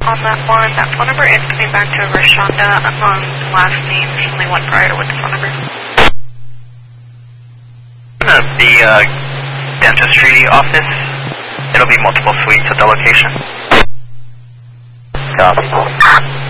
on that one. That phone number is coming back to Rashonda among the last names. There's only one prior with the phone number. The dentistry office. It'll be multiple suites at the location. Copy.